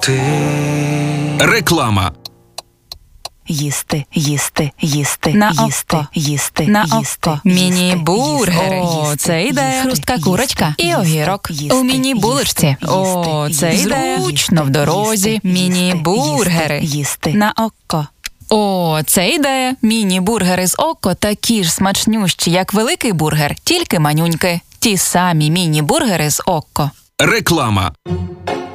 ти. Реклама. Їсти, їсти, їсти, На їсти, око. їсти, На їсти, око. Міні-бургери. їсти, О, це ідея. їсти, Хрустка їсти, курочка і їсти, огірок. їсти, У міні-булочці. їсти, О, це їсти, ідея. їсти, Зручно в дорозі. їсти, Міні-бургери. їсти. На око. О, це ідея. Міні-бургери з око такі ж смачнющі, як великий бургер, тільки манюньки. Ті самі міні-бургери з око. Реклама.